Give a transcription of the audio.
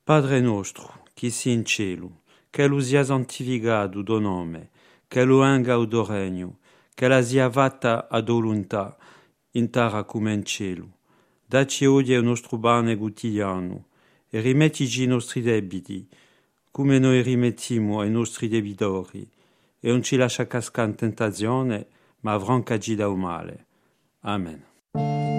Padre nostro, chi si in cielo, che lo sia santificato do nome, che lo venga do regno, che la sia fatta a volontà, in terra come in cielo. Dacci oggi il nostro pane quotidiano, e rimettici i nostri debiti, come noi rimettiamo ai nostri debitori, e non ci lascia cascare in tentazione, ma affrancaci dal male. Amen.